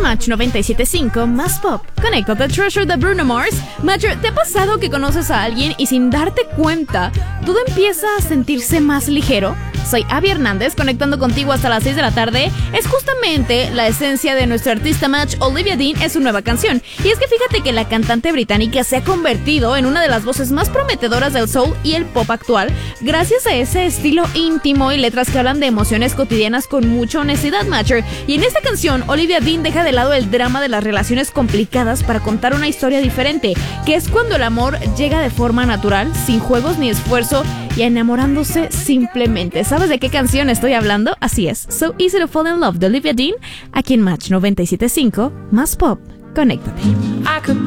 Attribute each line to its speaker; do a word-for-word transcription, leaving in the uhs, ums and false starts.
Speaker 1: Match noventa y siete punto cinco más pop. Conecta The Treasure de Bruno Mars. Matcher, ¿te ha pasado que conoces a alguien y sin darte cuenta todo empieza a sentirse más ligero? Soy Abby Hernández, conectando contigo hasta las seis de la tarde. Es justamente la esencia de nuestra artista Match, Olivia Dean, en su nueva canción. Y es que fíjate que la cantante británica se ha convertido en una de las voces más prometedoras del soul y el pop actual, gracias a ese estilo íntimo y letras que hablan de emociones cotidianas con mucha honestidad, Matcher. Y en esta canción, Olivia Dean deja de lado el drama de las relaciones complicadas para contar una historia diferente, que es cuando el amor llega de forma natural, sin juegos ni esfuerzo, y enamorándose simplemente. ¿Sabes de qué canción estoy hablando? Así es, So Easy to Fall in Love de Olivia Dean, aquí en Match noventa y siete punto cinco más pop. Conéctate.
Speaker 2: I could